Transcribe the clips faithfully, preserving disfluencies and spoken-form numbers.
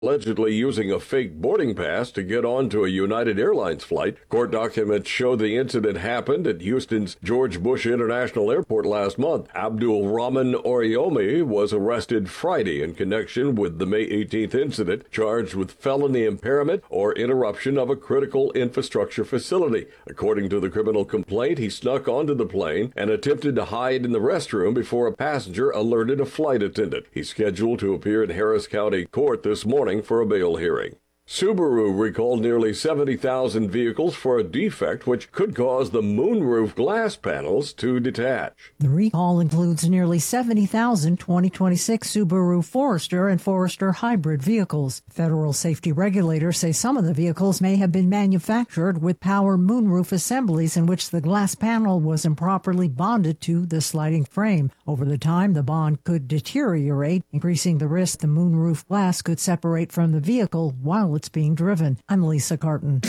allegedly using a fake boarding pass to get onto a United Airlines flight. Court documents show the incident happened at Houston's George Bush International Airport last month. Abdul Rahman Oriomi was arrested Friday in connection with the May eighteenth incident, charged with felony impairment or interruption of a critical infrastructure facility. According to the criminal complaint, he snuck onto the plane and attempted to hide in the restroom before a passenger alerted a flight attendant. He's scheduled to appear in Harris County Court this morning for a bail hearing. Subaru recalled nearly seventy thousand vehicles for a defect which could cause the moonroof glass panels to detach. The recall includes nearly seventy thousand twenty twenty-six Subaru Forester and Forester hybrid vehicles. Federal safety regulators say some of the vehicles may have been manufactured with power moonroof assemblies in which the glass panel was improperly bonded to the sliding frame. Over the time, the bond could deteriorate, increasing the risk the moonroof glass could separate from the vehicle while it's being driven. I'm Lisa Carton.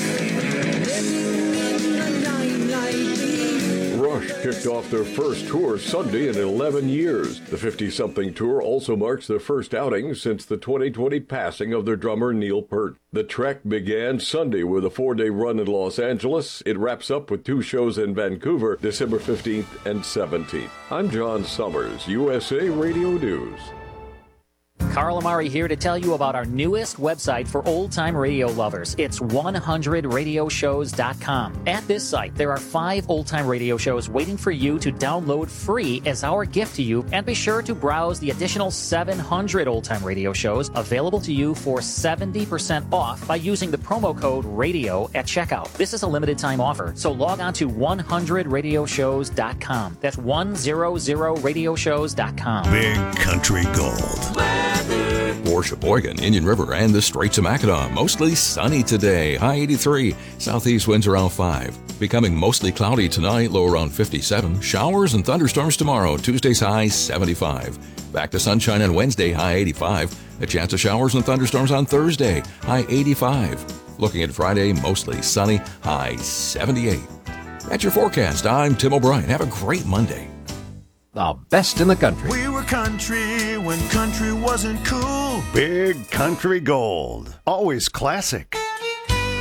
Rush kicked off their first tour Sunday in eleven years. The fifty-something tour also marks their first outing since the twenty twenty passing of their drummer Neil Peart. The trek began Sunday with a four-day run in Los Angeles. It wraps up with two shows in Vancouver, December fifteenth and seventeenth. I'm John Summers, U S A Radio News. Carl Amari here to tell you about our newest website for old-time radio lovers. It's one hundred radio shows dot com. At this site, there are five old-time radio shows waiting for you to download free as our gift to you, and be sure to browse the additional seven hundred old-time radio shows available to you for seventy percent off by using the promo code RADIO at checkout. This is a limited-time offer, so log on to one hundred radio shows dot com. That's one hundred radio shows dot com. Big Country Gold. For Sheboygan, Indian River, and the Straits of Mackinac, mostly sunny today. High eighty-three. Southeast winds around five. Becoming mostly cloudy tonight, low around fifty-seven. Showers and thunderstorms tomorrow. Tuesday's high seventy-five. Back to sunshine on Wednesday, high eighty-five. A chance of showers and thunderstorms on Thursday, high eighty-five. Looking at Friday, mostly sunny, high seventy-eight. That's your forecast. I'm Tim O'Brien. Have a great Monday. The best in the country. We were country when country wasn't cool. Big Country Gold. Always classic.